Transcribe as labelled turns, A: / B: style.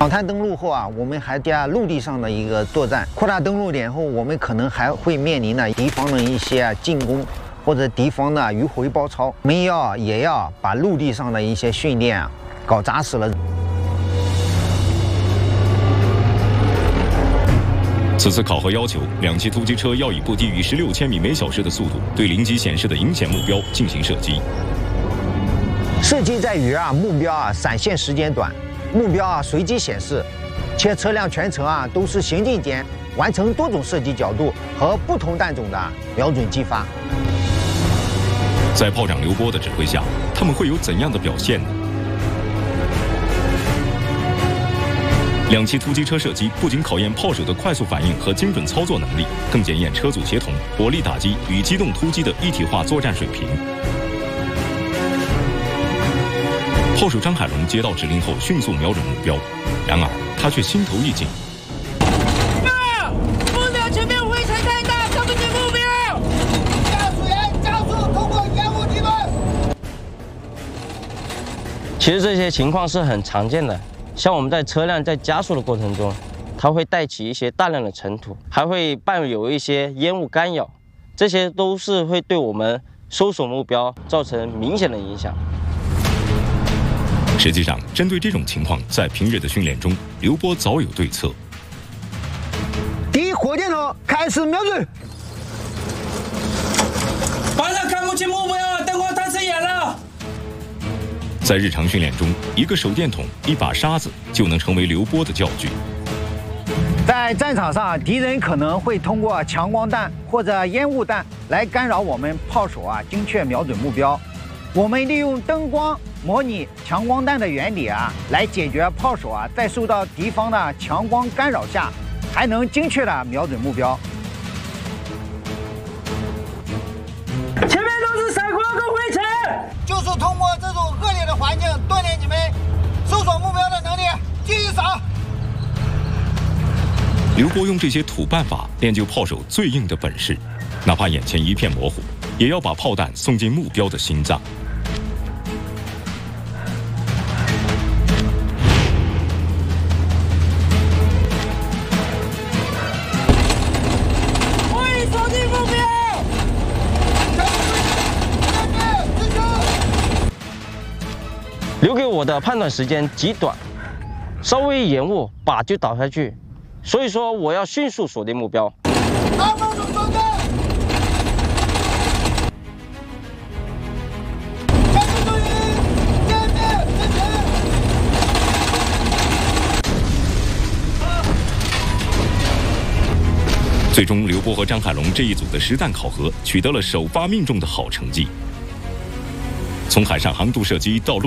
A: 访滩登陆后啊，我们还在陆地上的一个作战，扩大登陆点后，我们可能还会面临呢敌方的一些进攻，或者敌方的迂回包抄，我们也要把陆地上的一些训练啊搞扎实了。
B: 此次考核要求，2栖突击车要以不低于16千米每小时的速度，对临级显示的引显目标进行射击。
A: 射击在于目标闪现时间短，目标随机显示，且车辆全程都是行进间完成多种射击角度和不同弹种的瞄准击发。
B: 在炮长刘波的指挥下，他们会有怎样的表现呢？2栖突击车射击不仅考验炮手的快速反应和精准操作能力，更检验车组协同、火力打击与机动突击的一体化作战水平。炮手张海龙接到指令后，迅速瞄准目标，然而他却心头一紧。
C: 目标前面围城太大，看不见目标。驾驶员加速通过烟雾地段。
D: 其实这些情况是很常见的。 像我们在车辆在加速的过程中，它会带起一些大量的尘土，还会伴有一些烟雾干扰，这些都是会对我们搜索目标造成明显的影响。
B: 实际上，针对这种情况，在平日的训练中，刘波早有对策。
A: 第一火箭筒开始瞄准，
C: 马上看不清目标，灯光太刺眼了。
B: 在日常训练中，一个手电筒、一把沙子就能成为刘波的教具。
A: 在战场上，敌人可能会通过强光弹或者烟雾弹来干扰我们炮手精确瞄准目标。我们利用灯光模拟强光弹的原理来解决炮手在受到敌方的强光干扰下，还能精确的瞄准目标。
C: 前面都是闪光跟灰尘，就是通过这种恶劣的环境锻炼你们搜索目标的能力。继续扫。
B: 刘波用这些土办法练就炮手最硬的本事，哪怕眼前一片模糊，也要把炮弹送进目标的心脏。
C: 会锁定目标。
D: 留给我的判断时间极短，稍微延误，靶就倒下去。所以说，我要迅速锁定目标。
B: 最终，刘波和张海龙这一组的实弹考核取得了首发命中的好成绩。从海上航渡射击到陆